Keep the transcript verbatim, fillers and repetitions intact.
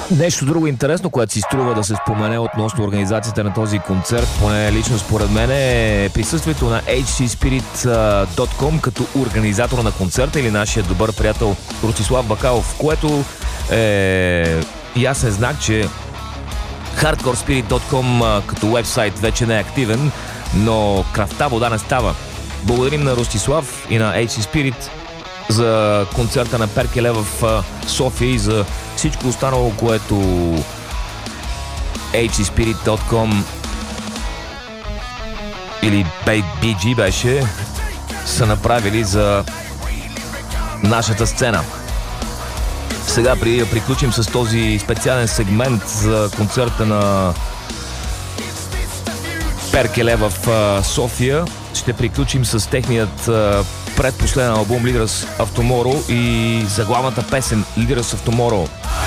Нещо друго интересно, което си струва да се спомене относно организацията на този концерт, поне лично според мен, е присъствието на ейч си спирит точка ком като организатор на концерта или нашия добър приятел Ростислав Бакалов, което е ясен знак, че хардкор спирит точка ком като уебсайт вече не е активен, но кръвта вода не става. Благодарим на Ростислав и на ейч си Spirit за концерта на Перкеле в София и за всичко останало, което ейч си спирит точка ком или би джи беше, са направили за нашата сцена. Сега, преди да приключим с този специален сегмент за концерта на Перкеле в София, ще приключим с техният предпоследен албум Leaders of Tomorrow и заглавната песен Leaders of Tomorrow.